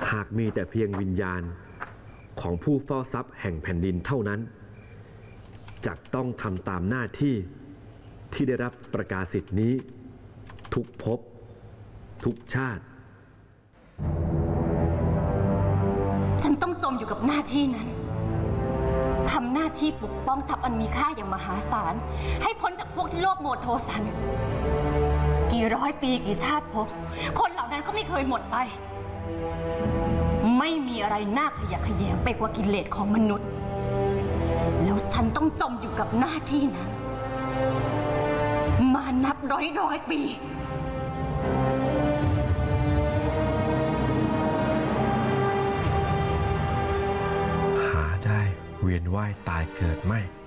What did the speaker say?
หากมีแต่เพียงวิญญาณของผู้เฝ้าทรัพย์แห่งแผ่นดินเท่านั้นจะต้องทำตามหน้าที่ที่ได้รับประกาศสิทธินี้ทุกภพทุกชาติฉันต้องจมอยู่กับหน้าที่นั้นทำหน้าที่ปกป้องทรัพย์อันมีค่าอย่างมหาศาลให้พ้นจากพวกที่โลภโมโทสันกี่ร้อยปีกี่ชาติภพคนเหล่านั้นก็ไม่เคยหมดไปไม่มีอะไรน่าขยะแขยงไปกว่ากิเลสของมนุษย์แล้วฉันต้องจมอยู่กับหน้าที่นั้นมานับร้อยปีหาได้เวียนว่ายตายเกิดไม่